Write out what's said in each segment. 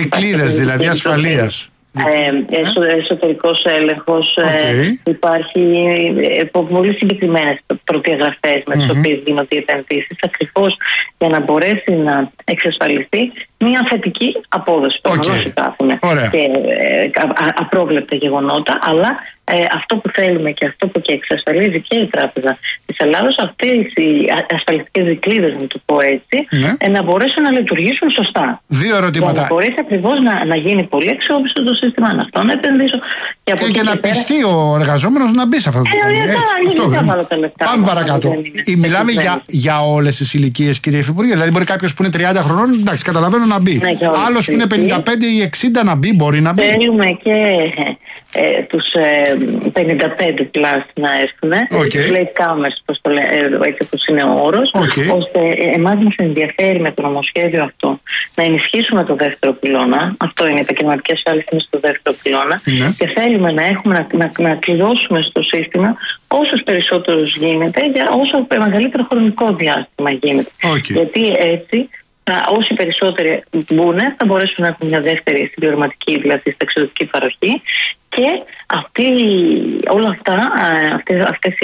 Δικλείδες δηλαδή ασφαλείας. Εσωτερικός έλεγχος, υπάρχει πολύ συγκεκριμένες προδιαγραφές με τις οποίες γίνονται οι επενδύσεις, ακριβώς για να μπορέσει να εξασφαλιστεί μια θετική απόδοση. Προφανώς υπάρχουν και απρόβλεπτα γεγονότα, αλλά αυτό που θέλουμε και αυτό που και εξασφαλίζει και η Τράπεζα της Ελλάδος, αυτές οι ασφαλιστικές δικλείδες, να το πω έτσι, να μπορέσουν να λειτουργήσουν σωστά. Δύο ερωτήματα. Για να μπορέσει ακριβώς να γίνει πολύ αξιόπιστο το σύστημα, να αυτό να επενδύσω. Και να πιστεί ο εργαζόμενος να μπει σε αυτό το τομέα. Πάμε παρακάτω. Μιλάμε για όλες τις ηλικίες, κύριε Υφυπουργέ. Δηλαδή, μπορεί κάποιος που είναι 30 χρονών, εντάξει, καταλαβαίνω να μπει. Άλλος που είναι 55 ή 60 να μπει, μπορεί να μπει. Θέλουμε και τους 55 πλάς να έρθουν. Late comers, όπως είναι ο όρος. Ώστε εμάς μας ενδιαφέρει με το νομοσχέδιο αυτό να ενισχύσουμε το δεύτερο πυλώνα. Αυτό είναι η επαγγελματική ασφάλιση στο δεύτερο πυλώνα. Και θέλουμε να κλειδώσουμε στο σύστημα όσους περισσότερους γίνεται για όσο μεγαλύτερο χρονικό διάστημα γίνεται. Γιατί έτσι όσοι περισσότεροι μπουν θα μπορέσουν να έχουν μια δεύτερη συμπληρωματική, δηλαδή συνταξιδοτική παροχή. Και όλα αυτά, αυτές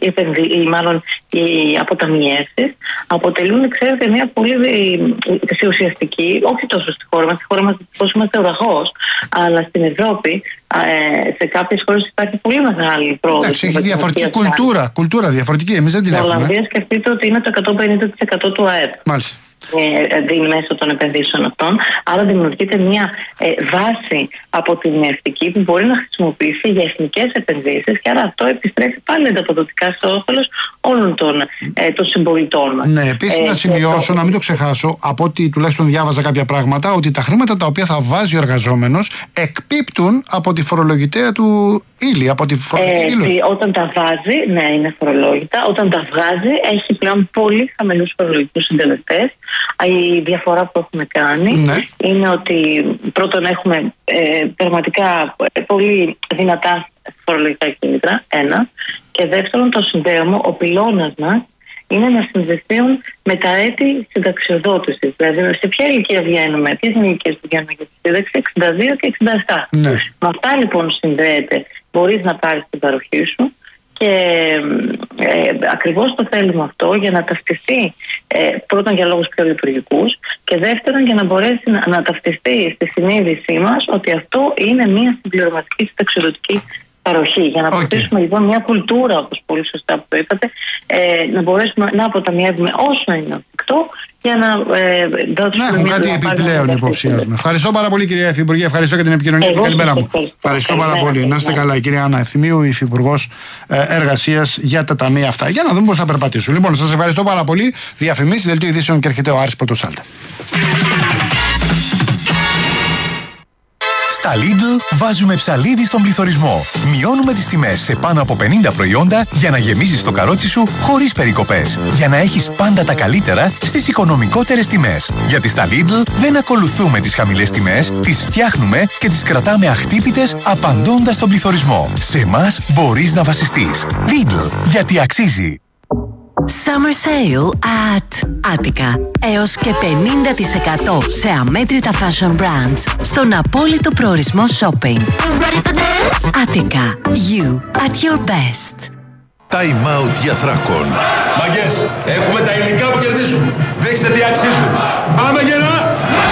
οι αποταμιεύσεις αποτελούν, ξέρετε, μια πολύ ουσιαστική, όχι τόσο στη χώρα μας, πώς είμαστε ουραγός, αλλά στην Ευρώπη, σε κάποιες χώρες υπάρχει πολύ μεγάλη πρόοδο. Εντάξει, έχει διαφορετική κουλτούρα διαφορετική, εμείς δεν την έχουμε. Στην Ολλανδία σκεφτείτε ότι είναι το 150% του ΑΕΠ. Μάλιστα. Δίνει μέσω των επενδύσεων αυτών. Άρα δημιουργείται μια βάση αποτιμιευτική που μπορεί να χρησιμοποιηθεί για εθνικές επενδύσεις και άρα αυτό επιστρέφει πάλι ανταποδοτικά σε όφελος όλων των συμπολιτών μας. Ναι, επίσης να σημειώσω, να μην το ξεχάσω, από ότι τουλάχιστον διάβαζα κάποια πράγματα, ότι τα χρήματα τα οποία θα βάζει ο εργαζόμενος εκπίπτουν από τη φορολογητέα του ύλη, από τη φορολογική ύλη. Όταν τα βάζει, ναι, είναι φορολόγητα. Όταν τα βγάζει, έχει πλέον πολύ χαμηλούς φορολογικούς συντελεστές. Η διαφορά που έχουμε κάνει είναι ότι πρώτον έχουμε πραγματικά πολύ δυνατά φορολογικά κίνητρα, ένα, και δεύτερον το συνδέουμε, ο πυλώνας μας είναι να συνδεθούν με τα έτη συνταξιοδότησης. Δηλαδή σε ποια ηλικία βγαίνουμε, ποιες είναι οι ηλικίες που βγαίνουμε για τη σύνταξη, 62 και 67. Με αυτά λοιπόν συνδέεται, μπορείς να πάρεις την παροχή σου. Και ακριβώς το θέλουμε αυτό για να ταυτιστεί πρώτον για λόγους πιο λειτουργικούς και δεύτερον για να μπορέσει να ταυτιστεί στη συνείδησή μας ότι αυτό είναι μια συμπληρωματική συνταξιοδοτική παροχή. Για να αποκτήσουμε λοιπόν μια κουλτούρα, όπως πολύ σωστά που το είπατε, να μπορέσουμε να αποταμιεύουμε όσο είναι εφικτό για να δώσουμε. Να έχουν κάτι επιπλέον υποψιάζουμε. Ευχαριστώ πάρα πολύ, κυρία Υφυπουργέ. Ευχαριστώ για την επικοινωνία και καλημέρα μου. Ευχαριστώ πάρα πολύ. Να είστε καλά, η κυρία Άννα Ευθυμίου, Υφυπουργός Εργασίας για τα ταμεία αυτά. Για να δούμε πώς θα περπατήσουν. Λοιπόν, σας ευχαριστώ πάρα πολύ. Διαφημίσεις, δελτίο ειδήσεων και έρχεται ο Άρης Πρωτοσάλτα. Στα Lidl βάζουμε ψαλίδι στον πληθωρισμό. Μειώνουμε τις τιμές σε πάνω από 50 προϊόντα για να γεμίζεις το καρότσι σου χωρίς περικοπές. Για να έχεις πάντα τα καλύτερα στις οικονομικότερες τιμές. Γιατί στα Lidl δεν ακολουθούμε τις χαμηλές τιμές, τις φτιάχνουμε και τις κρατάμε αχτύπητες απαντώντας στον πληθωρισμό. Σε εμάς μπορείς να βασιστείς. Lidl, γιατί αξίζει. Summer Sale at Attica. Έως και 50% σε αμέτρητα fashion brands στον απόλυτο προορισμό shopping. Attica. You at your best. Time out για Θράκον. Μαγκές, έχουμε τα υλικά που κερδίζουν. Δείξτε τι αξίζουν. Πάμε γερά!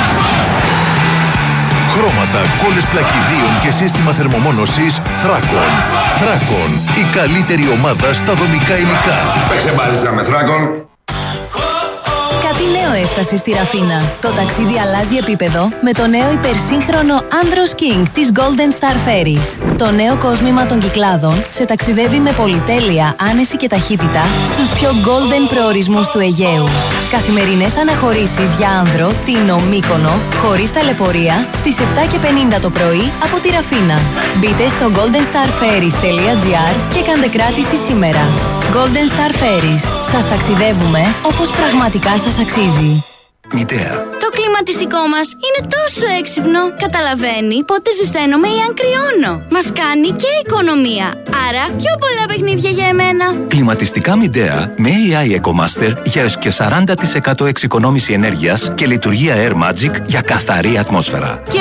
Χρώματα, κόλλες πλακιδίων και σύστημα θερμομόνωσης Θράκον. Θράκον, η καλύτερη ομάδα στα δομικά υλικά. Παίξε μπάλιτσα με Θράκον. Κάτι νέο έφτασε στη Ραφίνα. Το ταξίδι αλλάζει επίπεδο με το νέο υπερσύγχρονο Andros King της Golden Star Ferries. Το νέο κόσμημα των Κυκλάδων σε ταξιδεύει με πολυτέλεια, άνεση και ταχύτητα στους πιο golden προορισμούς του Αιγαίου. Καθημερινές αναχωρήσεις για άνδρο, Τίνο, Μύκονο, χωρίς ταλαιπωρία, στις 7:50 το πρωί από τη Ραφίνα. Μπείτε στο goldenstarferries.gr και κάντε κράτηση σήμερα. Golden Star Ferries. Σας ταξιδεύουμε όπως πραγματικά σας αξίζει. Μητέα. Το κλιματιστικό μας είναι τόσο έξυπνο. Καταλαβαίνει πότε ζεσταίνομαι ή αν κρυώνω. Μας κάνει και οικονομία. Άρα πιο πολλά παιχνίδια για εμένα. Κλιματιστικά Midea με AI EcoMaster για έως και 40% εξοικονόμηση ενέργειας και λειτουργία Air Magic για καθαρή ατμόσφαιρα.